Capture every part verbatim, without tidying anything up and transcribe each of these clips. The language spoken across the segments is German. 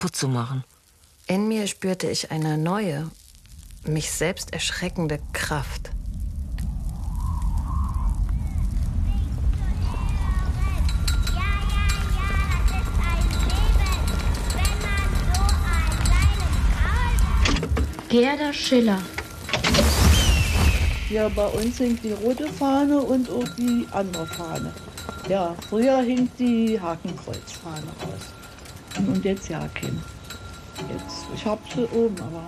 kaputt zu machen. In mir spürte ich eine neue, mich selbst erschreckende Kraft. Gerda Schiller. Ja, bei uns hängt die rote Fahne und auch die andere Fahne. Ja, früher hing die Hakenkreuzfahne raus. Und jetzt ja keine. Jetzt, ich hab sie oben, aber...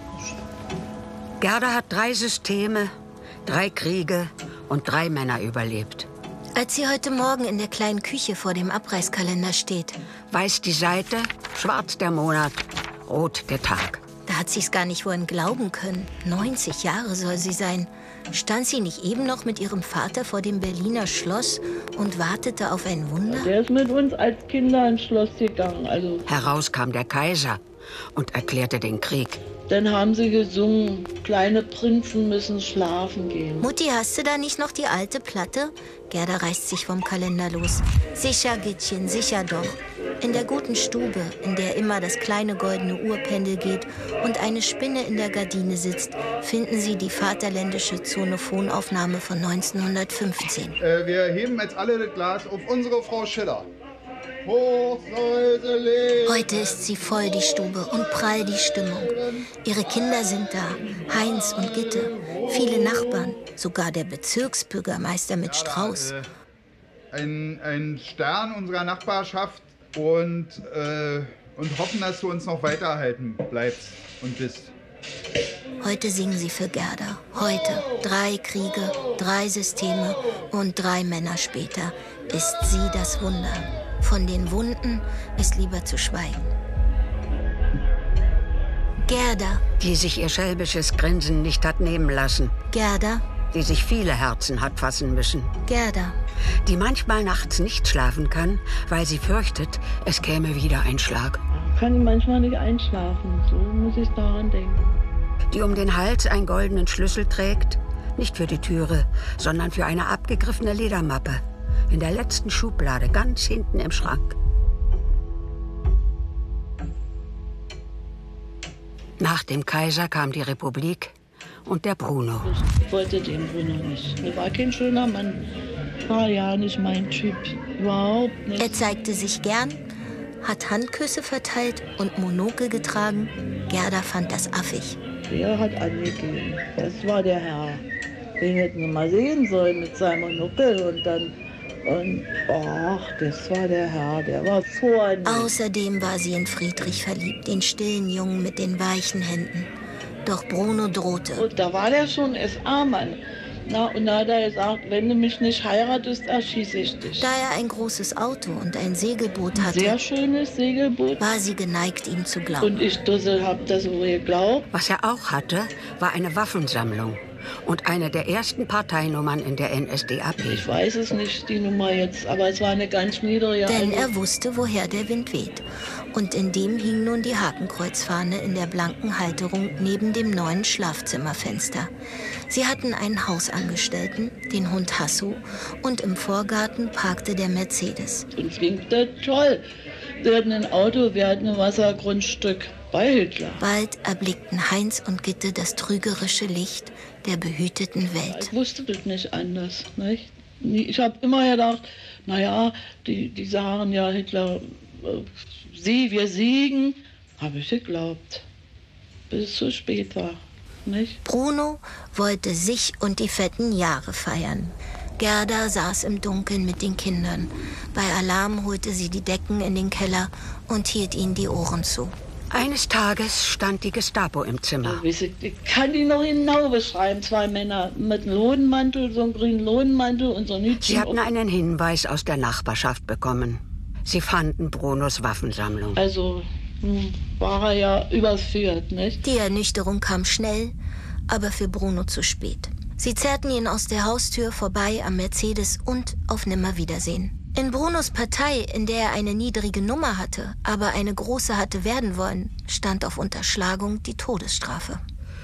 Gerda hat drei Systeme, drei Kriege und drei Männer überlebt. Als sie heute Morgen in der kleinen Küche vor dem Abreißkalender steht, weiß die Seite, schwarz der Monat, rot der Tag. Da hat sie's gar nicht wohl glauben können. neunzig Jahre soll sie sein. Stand sie nicht eben noch mit ihrem Vater vor dem Berliner Schloss und wartete auf ein Wunder? Der ist mit uns als Kinder ins Schloss gegangen. Also Heraus kam der Kaiser und erklärte den Krieg. Dann haben sie gesungen, kleine Prinzen müssen schlafen gehen. Mutti, hast du da nicht noch die alte Platte? Gerda reißt sich vom Kalender los. Sicher, Gittchen, sicher doch. In der guten Stube, in der immer das kleine goldene Uhrpendel geht und eine Spinne in der Gardine sitzt, finden Sie die vaterländische Zonophonaufnahme von neunzehnhundertfünfzehn. Äh, wir heben jetzt alle das Glas auf unsere Frau Schiller. Hoch soll sie leben. Heute ist sie voll, die Stube, und prall die Stimmung. Ihre Kinder sind da, Heinz und Gitte, viele Nachbarn, sogar der Bezirksbürgermeister mit Strauß. Ja, äh, ein, ein Stern unserer Nachbarschaft und, äh, und hoffen, dass du uns noch weiterhalten bleibst und bist. Heute singen sie für Gerda. Heute, drei Kriege, drei Systeme und drei Männer später, ist sie das Wunder. Von den Wunden ist lieber zu schweigen. Gerda. Die sich ihr schelmisches Grinsen nicht hat nehmen lassen. Gerda. Die sich viele Herzen hat fassen müssen. Gerda. Die manchmal nachts nicht schlafen kann, weil sie fürchtet, es käme wieder ein Schlag. Kann ich manchmal nicht einschlafen, so muss ich daran denken. Die um den Hals einen goldenen Schlüssel trägt, nicht für die Türe, sondern für eine abgegriffene Ledermappe. In der letzten Schublade, ganz hinten im Schrank. Nach dem Kaiser kam die Republik und der Bruno. Ich wollte den Bruno nicht. Er war kein schöner Mann. War ja nicht mein Typ. Überhaupt nicht. Er zeigte sich gern, hat Handküsse verteilt und Monokel getragen. Gerda fand das affig. Der hat angegeben. Das war der Herr. Den hätten wir mal sehen sollen mit seinem Monokel und dann... Und, ach, das war der Herr, der war vornehm. Außerdem war sie in Friedrich verliebt, den stillen Jungen mit den weichen Händen. Doch Bruno drohte. Und da war der schon S A-Mann. Na, und da hat er gesagt, wenn du mich nicht heiratest, erschieße ich dich. Da er ein großes Auto und ein Segelboot hatte, ein sehr schönes Segelboot, war sie geneigt, ihm zu glauben. Und ich, Dussel, hab das so geglaubt. Was er auch hatte, war eine Waffensammlung. Und eine der ersten Parteinummern in der N S D A P. Ich weiß es nicht, die Nummer jetzt, aber es war eine ganz niedrige. Denn er wusste, woher der Wind weht. Und in dem hing nun die Hakenkreuzfahne in der blanken Halterung neben dem neuen Schlafzimmerfenster. Sie hatten einen Hausangestellten, den Hund Hasso, und im Vorgarten parkte der Mercedes. Uns ging das toll. Wir hatten ein Auto, wir hatten ein Wassergrundstück bei Hitler. Bald erblickten Heinz und Gitte das trügerische Licht der behüteten Welt. Ich wusste das nicht anders. Nicht? Ich habe immer gedacht, naja, die, die sagen ja Hitler, äh, sie, wir siegen. Habe ich geglaubt, bis es zu spät war. Nicht? Bruno wollte sich und die fetten Jahre feiern. Gerda saß im Dunkeln mit den Kindern. Bei Alarm holte sie die Decken in den Keller und hielt ihnen die Ohren zu. Eines Tages stand die Gestapo im Zimmer. Ich kann die noch genau beschreiben. Zwei Männer mit einem Lodenmantel, so einem grünen Lodenmantel und so ein Hütchen. Sie hatten einen Hinweis aus der Nachbarschaft bekommen. Sie fanden Brunos Waffensammlung. Also hm, war er ja überführt, nicht? Die Ernüchterung kam schnell, aber für Bruno zu spät. Sie zerrten ihn aus der Haustür vorbei am Mercedes und auf Nimmerwiedersehen. In Brunos Partei, in der er eine niedrige Nummer hatte, aber eine große hatte werden wollen, stand auf Unterschlagung die Todesstrafe.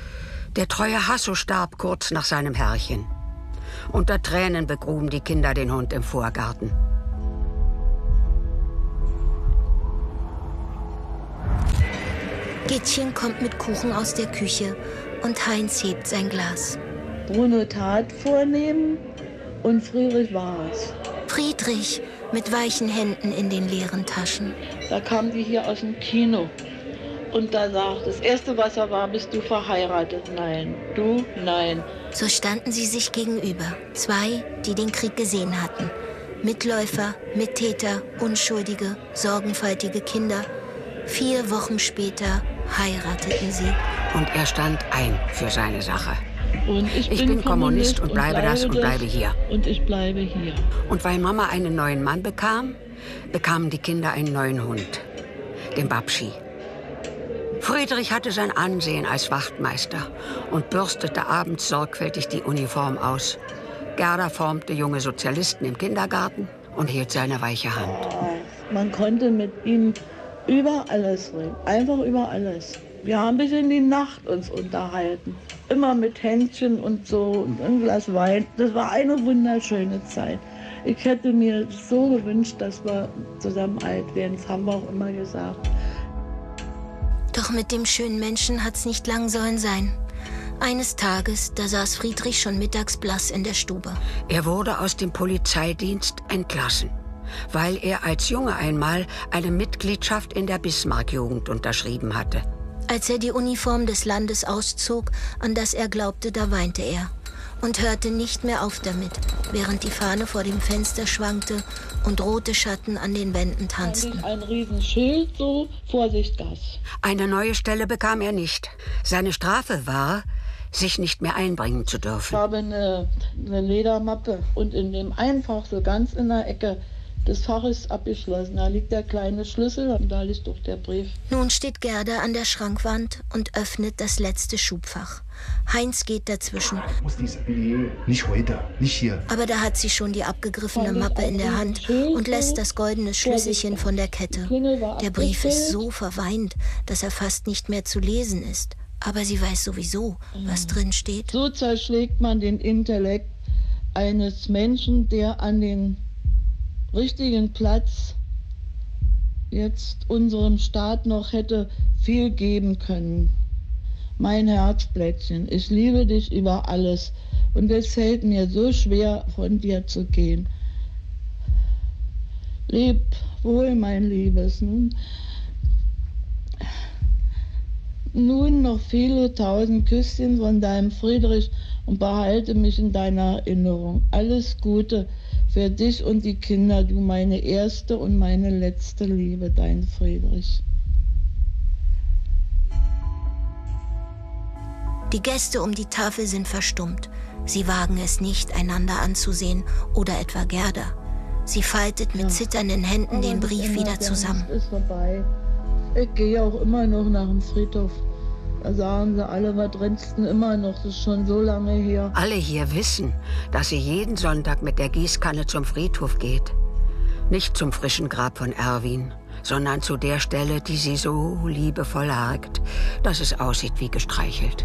Der treue Hasso starb kurz nach seinem Herrchen. Unter Tränen begruben die Kinder den Hund im Vorgarten. Gittchen kommt mit Kuchen aus der Küche und Heinz hebt sein Glas. Bruno tat vornehm und Friedrich war es. Friedrich mit weichen Händen in den leeren Taschen. Da kam die hier aus dem Kino und da sagt, das Erste, was er war, bist du verheiratet? Nein. Du? Nein. So standen sie sich gegenüber. Zwei, die den Krieg gesehen hatten. Mitläufer, Mittäter, Unschuldige, sorgenfältige Kinder. Vier Wochen später heirateten sie. Und er stand ein für seine Sache. Und ich, Ich bin, bin Kommunist und bleibe bleibe das und bleibe hier. Und ich bleibe hier. Und weil Mama einen neuen Mann bekam, bekamen die Kinder einen neuen Hund, den Babschi. Friedrich hatte sein Ansehen als Wachtmeister und bürstete abends sorgfältig die Uniform aus. Gerda formte junge Sozialisten im Kindergarten und hielt seine weiche Hand. Man konnte mit ihm über alles reden, einfach über alles. Wir haben bis in die Nacht uns unterhalten, immer mit Händchen und so und ein Glas Wein. Das war eine wunderschöne Zeit. Ich hätte mir so gewünscht, dass wir zusammen alt werden. Das haben wir auch immer gesagt. Doch mit dem schönen Menschen hat's nicht lang sollen sein. Eines Tages, da saß Friedrich schon mittags blass in der Stube. Er wurde aus dem Polizeidienst entlassen, weil er als Junge einmal eine Mitgliedschaft in der Bismarck-Jugend unterschrieben hatte. Als er die Uniform des Landes auszog, an das er glaubte, da weinte er. Und hörte nicht mehr auf damit, während die Fahne vor dem Fenster schwankte und rote Schatten an den Wänden tanzten. Ein Riesenschild, so, Vorsicht, Gas. Eine neue Stelle bekam er nicht. Seine Strafe war, sich nicht mehr einbringen zu Ich dürfen. habe eine, eine Ledermappe und in dem Einfach, so ganz in der Ecke des Faches abgeschlossen. Da liegt der kleine Schlüssel und da liegt auch der Brief. Nun steht Gerda an der Schrankwand und öffnet das letzte Schubfach. Heinz geht dazwischen. Muss dies, nee, nicht heute, nicht hier. Aber da hat sie schon die abgegriffene Mappe in der Hand und lässt das goldene Schlüsselchen von der Kette. Der Brief ist so verweint, dass er fast nicht mehr zu lesen ist. Aber sie weiß sowieso, was drin steht. So zerschlägt man den Intellekt eines Menschen, der an den richtigen Platz jetzt unserem Staat noch hätte viel geben können. Mein Herzblättchen, ich liebe dich über alles und es fällt mir so schwer, von dir zu gehen. Leb wohl, mein Liebes. Nun, nun noch viele tausend Küsschen von deinem Friedrich und behalte mich in deiner Erinnerung. Alles Gute für dich und die Kinder, du meine erste und meine letzte Liebe, dein Friedrich. Die Gäste um die Tafel sind verstummt. Sie wagen es nicht, einander anzusehen oder etwa Gerda. Sie faltet mit zitternden Händen den Brief wieder zusammen. Es ist vorbei. Ich gehe auch immer noch nach dem Friedhof. Da sagen sie alle, was rennst denn immer noch? Das ist schon so lange her. Alle hier wissen, dass sie jeden Sonntag mit der Gießkanne zum Friedhof geht. Nicht zum frischen Grab von Erwin, sondern zu der Stelle, die sie so liebevoll hakt, dass es aussieht wie gestreichelt.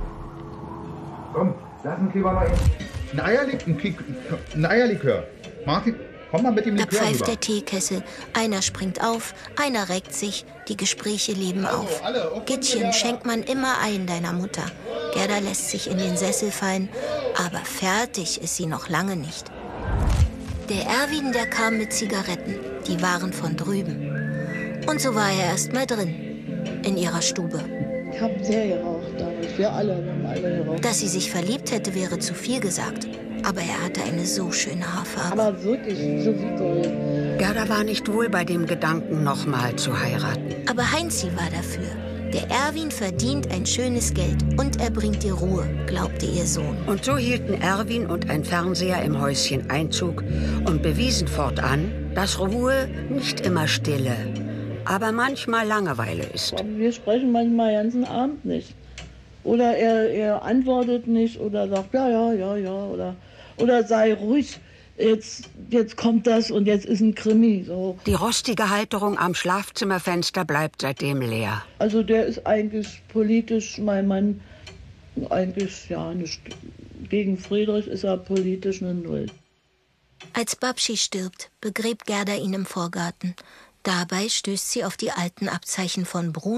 Komm, lass uns lieber noch eben. Ein Eierlik ein, Kik ein Eierlikör. Martin, komm mal mit dem Da Likör pfeift rüber. der Teekessel. Einer springt auf, einer reckt sich. Die Gespräche leben auf. alle, auf Gittchen Gerda. schenkt man immer ein deiner Mutter. Gerda lässt sich in den Sessel fallen, aber fertig ist sie noch lange nicht. Der Erwin, der kam mit Zigaretten. Die waren von drüben. Und so war er erst mal drin, in ihrer Stube. Ich hab sehr geraucht damals. Wir alle haben alle geraucht. Dass sie sich verliebt hätte, wäre zu viel gesagt. Aber er hatte eine so schöne Haarfarbe. Aber wirklich, so wie toll. Gerda war nicht wohl bei dem Gedanken, nochmal zu heiraten. Aber Heinzi war dafür. Der Erwin verdient ein schönes Geld und er bringt ihr Ruhe, glaubte ihr Sohn. Und so hielten Erwin und ein Fernseher im Häuschen Einzug und bewiesen fortan, dass Ruhe nicht immer Stille, aber manchmal Langeweile ist. Wir sprechen manchmal den ganzen Abend nicht. Oder er, er antwortet nicht oder sagt, ja, ja, ja, ja. Oder, oder sei ruhig, jetzt, jetzt kommt das und jetzt ist ein Krimi. So. Die rostige Halterung am Schlafzimmerfenster bleibt seitdem leer. Also der ist eigentlich politisch, mein Mann, eigentlich, ja, nicht, gegen Friedrich ist er politisch eine Null. Als Babschi stirbt, begräbt Gerda ihn im Vorgarten. Dabei stößt sie auf die alten Abzeichen von Bruno